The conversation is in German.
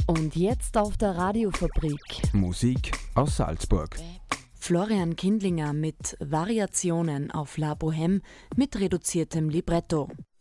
Und jetzt auf der Radiofabrik. Musik aus Salzburg. Florian Kindlinger mit Variationen auf La Bohème mit reduziertem Libretto.